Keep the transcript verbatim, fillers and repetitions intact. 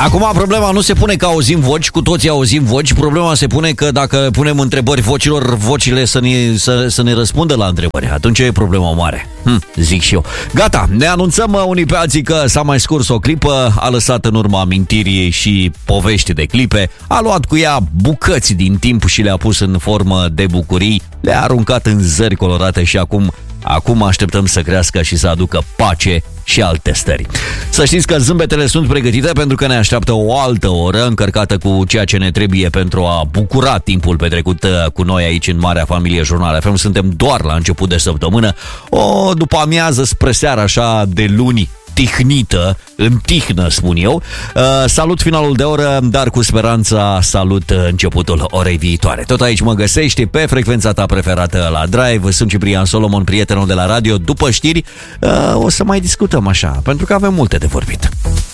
Acum problema nu se pune că auzim voci, cu toții auzim voci, problema se pune că dacă punem întrebări vocilor, vocile să ne, să, să ne răspundă la întrebări. Atunci e problema mare, hm, zic și eu. Gata, ne anunțăm unii pe alții că s-a mai scurs o clipă, a lăsat în urma amintirii și povești de clipe, a luat cu ea bucăți din timp și le-a pus în formă de bucurii, le-a aruncat în zări colorate și acum Acum așteptăm să crească și să aducă pace și alte stări. Să știți că zâmbetele sunt pregătite pentru că ne așteaptă o altă oră încărcată cu ceea ce ne trebuie pentru a bucura timpul petrecut cu noi aici în Marea Familie Jurnal F M. Suntem doar la început de săptămână, o după amiază spre seara așa de luni tihnită, în tihnă, spun eu. Uh, salut finalul de oră, dar cu speranța salut începutul orei viitoare. Tot aici mă găsești pe frecvența ta preferată la Drive. Sunt Ciprian Solomon, prietenul de la radio. După știri uh, o să mai discutăm așa, pentru că avem multe de vorbit.